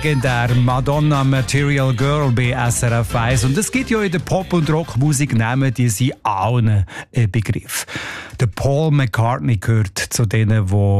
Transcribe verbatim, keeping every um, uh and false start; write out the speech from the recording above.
Legendär Madonna Material Girl bei S R F eins. Und es gibt ja in der Pop- und Rockmusik Namen, die sind allen ein Begriff. Der Paul McCartney gehört zu denen, die